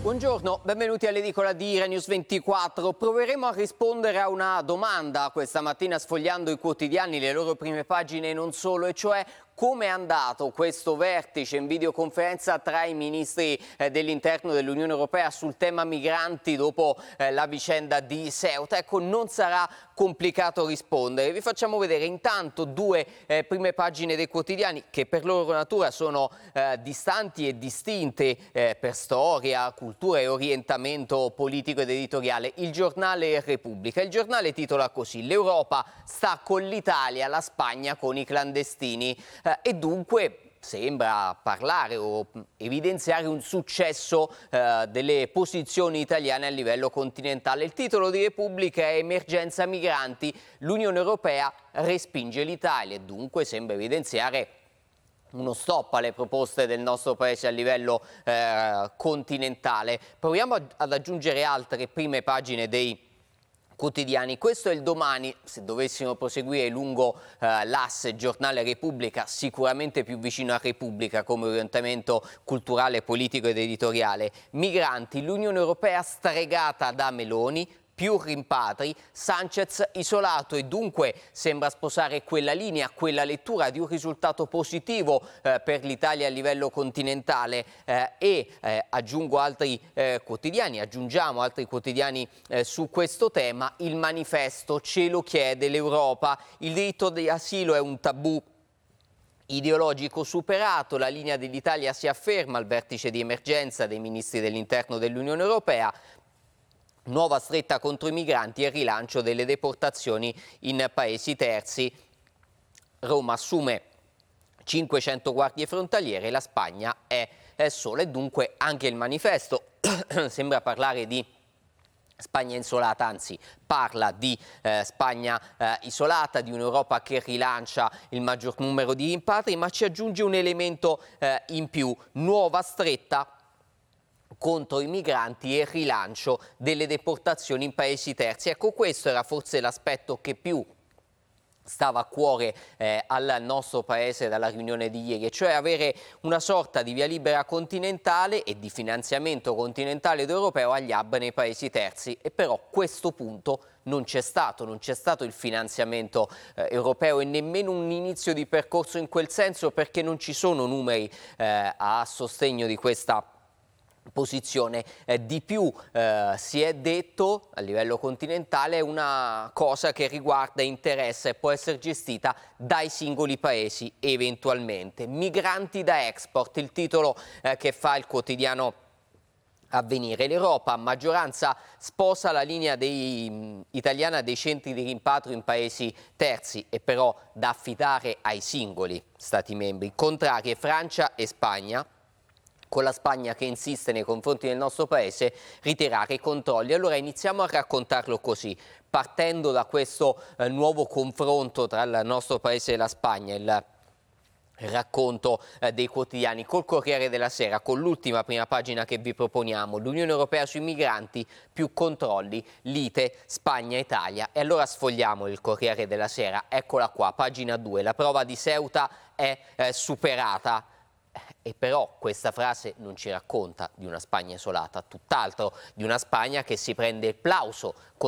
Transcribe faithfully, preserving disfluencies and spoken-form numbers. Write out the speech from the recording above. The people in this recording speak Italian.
Buongiorno, benvenuti all'edicola di Irenews ventiquattro. Proveremo a rispondere a una domanda questa mattina sfogliando i quotidiani, le loro prime pagine e non solo, e cioè come è andato questo vertice in videoconferenza tra i ministri eh, dell'interno dell'Unione Europea sul tema migranti dopo eh, la vicenda di Ceuta. Ecco, non sarà complicato rispondere. Vi facciamo vedere intanto due eh, prime pagine dei quotidiani che per loro natura sono eh, distanti e distinte eh, per storia, cultura e orientamento politico ed editoriale. Il giornale Repubblica. Il giornale titola così: l'Europa sta con l'Italia, la Spagna con i clandestini. Eh, e dunque sembra parlare o evidenziare un successo eh, delle posizioni italiane a livello continentale. Il titolo di Repubblica è Emergenza migranti, l'Unione Europea respinge l'Italia e dunque sembra evidenziare uno stop alle proposte del nostro paese a livello eh, continentale. Proviamo ad aggiungere altre prime pagine dei quotidiani. Questo è il Domani, se dovessimo proseguire lungo eh, l'asse giornale Repubblica, sicuramente più vicino a Repubblica come orientamento culturale, politico ed editoriale. Migranti, l'Unione Europea stregata da Meloni, più rimpatri, Sanchez isolato e dunque sembra sposare quella linea, quella lettura di un risultato positivo eh, per l'Italia a livello continentale eh, e eh, aggiungo altri eh, quotidiani, aggiungiamo altri quotidiani eh, su questo tema. Il Manifesto, ce lo chiede l'Europa, il diritto di asilo è un tabù ideologico superato, la linea dell'Italia si afferma al vertice di emergenza dei ministri dell'interno dell'Unione Europea. Nuova stretta contro i migranti e rilancio delle deportazioni in paesi terzi. Roma assume cinquecento guardie frontaliere, la Spagna è, è sola e dunque anche il Manifesto sembra parlare di Spagna isolata, anzi parla di eh, Spagna eh, isolata, di un'Europa che rilancia il maggior numero di rimpatri, ma ci aggiunge un elemento eh, in più: nuova stretta contro i migranti e rilancio delle deportazioni in paesi terzi. Ecco, questo era forse l'aspetto che più stava a cuore eh, al nostro paese dalla riunione di ieri, e cioè avere una sorta di via libera continentale e di finanziamento continentale ed europeo agli hub nei paesi terzi. E però questo punto non c'è stato, non c'è stato il finanziamento eh, europeo e nemmeno un inizio di percorso in quel senso, perché non ci sono numeri eh, a sostegno di questa posizione. Eh, di più eh, si è detto a livello continentale una cosa che riguarda, interessa e può essere gestita dai singoli paesi eventualmente. Migranti da export, il titolo eh, che fa il quotidiano Avvenire. L'Europa a maggioranza sposa la linea dei, mh, italiana dei centri di rimpatrio in paesi terzi e però da affidare ai singoli Stati membri. Contrarie Francia e Spagna, con la Spagna che insiste nei confronti del nostro paese ritirare i controlli. Allora iniziamo a raccontarlo così, partendo da questo eh, nuovo confronto tra il nostro paese e la Spagna, il racconto eh, dei quotidiani col Corriere della Sera, con l'ultima prima pagina che vi proponiamo: l'Unione Europea sui migranti, più controlli, lite Spagna-Italia. E allora sfogliamo il Corriere della Sera, eccola qua, pagina due, la prova di Ceuta è eh, superata. E però questa frase non ci racconta di una Spagna isolata, tutt'altro, di una Spagna che si prende il plauso